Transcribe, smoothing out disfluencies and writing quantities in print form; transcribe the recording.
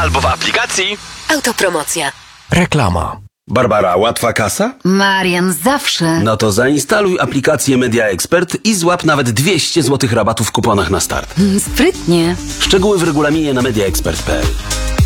albo w aplikacji. Autopromocja. Reklama. Barbara, łatwa kasa? Marian, zawsze. No to zainstaluj aplikację Media Expert i złap nawet 200 zł rabatu w kuponach na start. Sprytnie. Szczegóły w regulaminie na mediaexpert.pl.